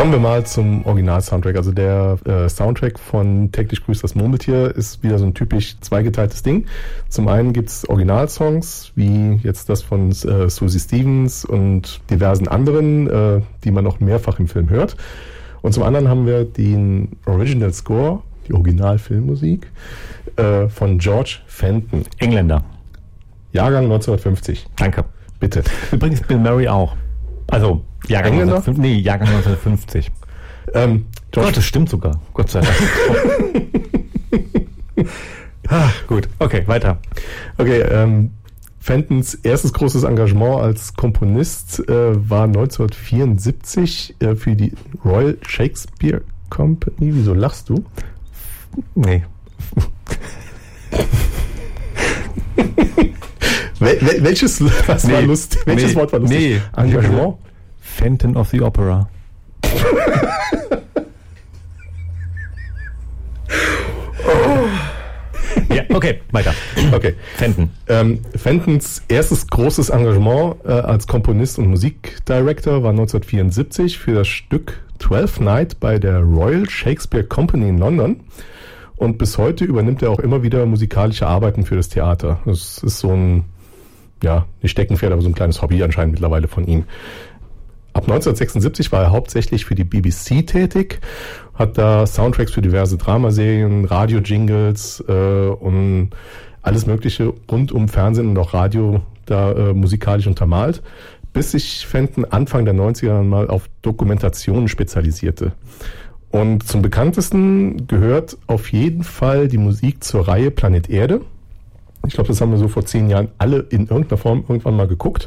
Kommen wir mal zum Original-Soundtrack. Also der Soundtrack von Täglich grüßt das Murmeltier ist wieder so ein typisch zweigeteiltes Ding. Zum einen gibt's Originalsongs, wie jetzt das von Susie Stevens und diversen anderen, die man auch mehrfach im Film hört. Und zum anderen haben wir den Original Score, die Originalfilmmusik, von George Fenton. Engländer. Jahrgang 1950. Danke. Bitte. Übrigens Bill Murray auch. Also Jahrgang Engländer? 1950. Gott, das stimmt sogar. Gott sei Dank. Gut, okay, weiter. Okay, Fentons erstes großes Engagement als Komponist war 1974 für die Royal Shakespeare Company. Wieso lachst du? Nee. Welches war lustig? Welches Wort war lustig? Nee. Engagement? Fenton of the Opera. Ja, okay, weiter. Okay. Fenton. Fentons erstes großes Engagement als Komponist und Musikdirektor war 1974 für das Stück Twelfth Night bei der Royal Shakespeare Company in London. Und bis heute übernimmt er auch immer wieder musikalische Arbeiten für das Theater. Das ist so ein, ja, nicht Steckenpferd, aber so ein kleines Hobby anscheinend mittlerweile von ihm. Ab 1976 war er hauptsächlich für die BBC tätig, hat da Soundtracks für diverse Dramaserien, Radio-Jingles und alles Mögliche rund um Fernsehen und auch Radio da musikalisch untermalt, bis sich Fenton Anfang der 90er mal auf Dokumentationen spezialisierte. Und zum bekanntesten gehört auf jeden Fall die Musik zur Reihe Planet Erde. Ich glaube, das haben wir so vor 10 Jahren alle in irgendeiner Form irgendwann mal geguckt.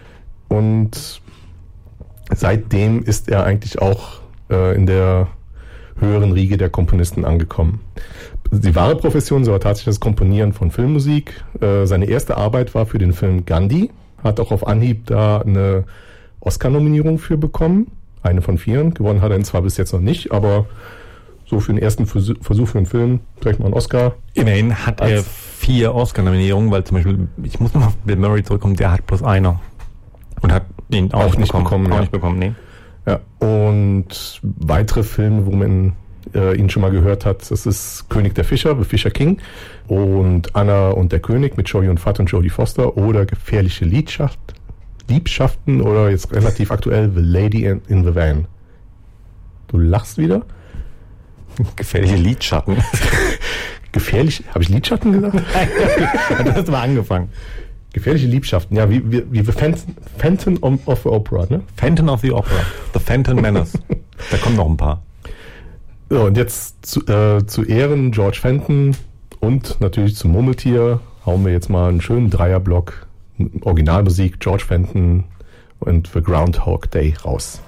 Und seitdem ist er eigentlich auch in der höheren Riege der Komponisten angekommen. Die wahre Profession war tatsächlich das Komponieren von Filmmusik. Seine erste Arbeit war für den Film Gandhi, hat auch auf Anhieb da eine Oscar-Nominierung für bekommen. Eine von 4. Gewonnen hat er ihn zwar bis jetzt noch nicht, aber so für den ersten Versuch für einen Film direkt mal einen Oscar. Immerhin hat er 4 Oscar-Nominierungen, weil zum Beispiel, ich muss noch auf Bill Murray zurückkommen, der hat bloß eine. Und hat ihn auch nicht bekommen. Auch nicht bekommen, nee. Ja, und weitere Filme, wo man ihn schon mal gehört hat, das ist König der Fischer, The Fisher King, und Anna und der König mit Chow Yun-Fat und Jodie Foster, oder Gefährliche Liebschaften, oder jetzt relativ aktuell The Lady in the Van. Du lachst wieder? Gefährliche Lidschatten. Gefährlich? Habe ich Lidschatten gesagt? Nein, du hast mal angefangen. Gefährliche Liebschaften, ja, wie The Phantom of the Opera, ne? Phantom of the Opera. The Phantom Menace. Da kommen noch ein paar. So, und jetzt zu Ehren George Fenton und natürlich zum Murmeltier hauen wir jetzt mal einen schönen Dreierblock Originalmusik, George Fenton und The Groundhog Day raus.